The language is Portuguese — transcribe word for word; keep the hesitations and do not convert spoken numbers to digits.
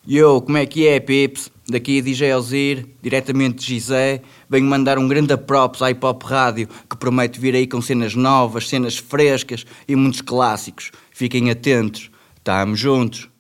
Yo, como é que é, Pips? Daqui D J Alzir, diretamente de Gizé. Venho mandar um grande props à Hip Hop Rádio, que promete vir aí com cenas novas, cenas frescas e muitos clássicos. Fiquem atentos. Tamo juntos.